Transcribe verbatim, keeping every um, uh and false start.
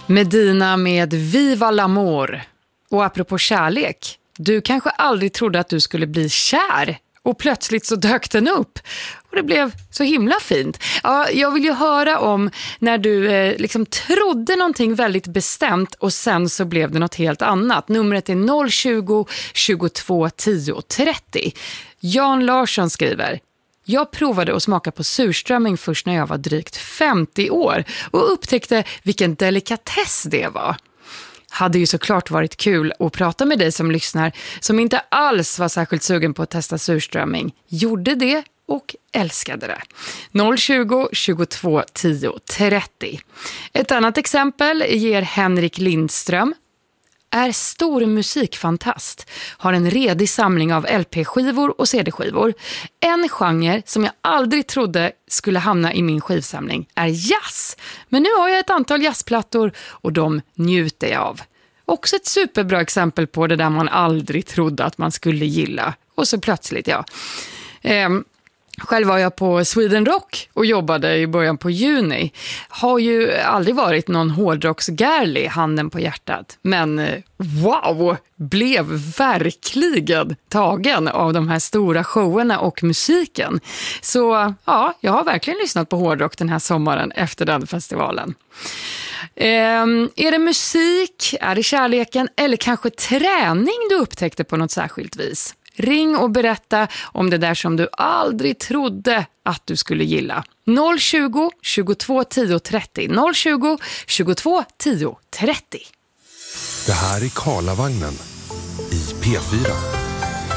Medina med Viva l'amor. Och apropå kärlek, du kanske aldrig trodde att du skulle bli kär. Och plötsligt så dök den upp. Och det blev så himla fint. Ja, jag vill ju höra om när du eh, liksom trodde någonting väldigt bestämt och sen så blev det något helt annat. Numret är noll tjugo, tjugotvå, tio, trettio. Jan Larsson skriver: jag provade att smaka på surströmming först när jag var drygt femtio år och upptäckte vilken delikatess det var. Hade ju såklart varit kul att prata med dig som lyssnar som inte alls var särskilt sugen på att testa surströmming. Gjorde det och älskade det. noll tjugo, tjugotvå, tio, trettio. Ett annat exempel ger Henrik Lindström. Är stor musikfantast. Har en redig samling av L P-skivor och C D-skivor. En genre som jag aldrig trodde skulle hamna i min skivsamling är jazz. Men nu har jag ett antal jazzplattor och de njuter jag av. Också ett superbra exempel på det där man aldrig trodde att man skulle gilla. Och så plötsligt, ja. Ehm... Själv var jag på Sweden Rock och jobbade i början på juni. Har ju aldrig varit någon hårdrocksgärlig, handen på hjärtat. Men wow, blev verkligen tagen av de här stora showerna och musiken. Så ja, jag har verkligen lyssnat på hårdrock den här sommaren efter den festivalen. Um, är det musik, är det kärleken eller kanske träning du upptäckte på något särskilt vis? Ring och berätta om det där som du aldrig trodde att du skulle gilla. noll tjugo, tjugotvå, tio, trettio. noll tjugo, tjugotvå, tio, trettio. Det här är Karlavagnen i P fyra.